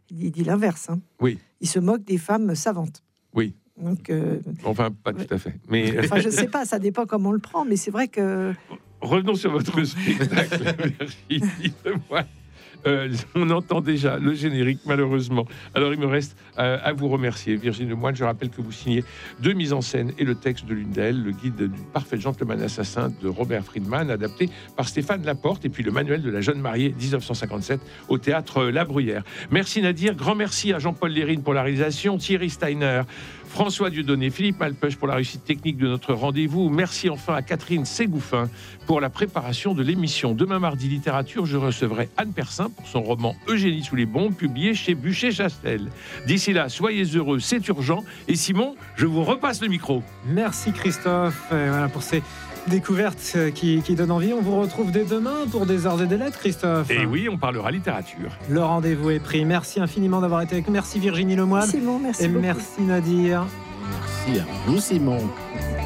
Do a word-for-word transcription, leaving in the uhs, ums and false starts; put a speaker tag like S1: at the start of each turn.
S1: il dit l'inverse. Hein.
S2: Oui.
S1: Il se moque des femmes savantes.
S2: Oui.
S1: Donc, euh,
S2: enfin, pas tout à fait. Mais...
S1: enfin, je ne sais pas, ça dépend comment on le prend, mais c'est vrai que...
S2: Revenons sur votre spectacle, Virginie Lemoine. Euh, on entend déjà le générique, malheureusement. Alors, il me reste euh, à vous remercier, Virginie Lemoine. Je rappelle que vous signez deux mises en scène et le texte de l'une d'elles, le guide du parfait gentleman assassin de Robert Friedman, adapté par Stéphane Laporte, et puis le manuel de la jeune mariée dix-neuf cent cinquante-sept au théâtre La Bruyère. Merci Nadir, grand merci à Jean-Paul Lérine pour la réalisation, Thierry Steiner, François Dieudonné, Philippe Malpeuch pour la réussite technique de notre rendez-vous. Merci enfin à Catherine Ségouffin pour la préparation de l'émission. Demain mardi, littérature, je recevrai Anne Persin pour son roman Eugénie sous les bombes, publié chez Buchet-Chastel. D'ici là, soyez heureux, c'est urgent. Et Simon, je vous repasse le micro.
S3: Merci Christophe, et voilà pour ces découvertes qui, qui donnent envie. On vous retrouve dès demain pour des arts et des lettres, Christophe.
S2: Et oui, on parlera littérature.
S3: Le rendez-vous est pris. Merci infiniment d'avoir été avec nous. Merci Virginie Lemoine.
S1: Simon, merci
S3: et
S1: beaucoup.
S3: merci Nadir.
S4: Merci à vous, Simon.